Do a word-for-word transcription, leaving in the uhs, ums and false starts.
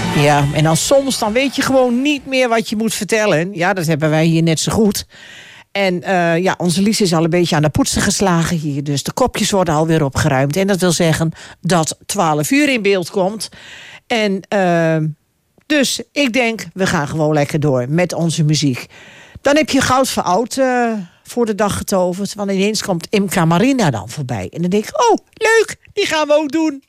Ja, en dan soms dan weet je gewoon niet meer wat je moet vertellen. Ja, dat hebben wij hier net zo goed. En uh, ja, onze Lies is al een beetje aan de poetsen geslagen hier. Dus de kopjes worden alweer opgeruimd. En dat wil zeggen dat twaalf uur in beeld komt. En uh, dus ik denk, we gaan gewoon lekker door met onze muziek. Dan heb je Goud voor Oud uh, voor de dag getoverd. Want ineens komt Imca Marina dan voorbij. En dan denk ik, oh, leuk, die gaan we ook doen.